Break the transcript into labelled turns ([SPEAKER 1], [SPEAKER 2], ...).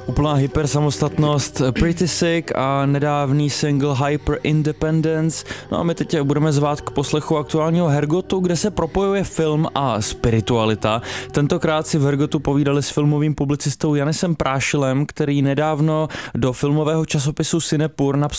[SPEAKER 1] Úplná hypersamostatnost, Pretty Sick a nedávný single Hyper Independence. No a my teď budeme zvát k poslechu aktuálního Hergotu, kde se propojuje film a spiritualita. Tentokrát si v Hergotu povídali s filmovým publicistou Janisem Prášilem, který nedávno do filmového časopisu Cinepur napsal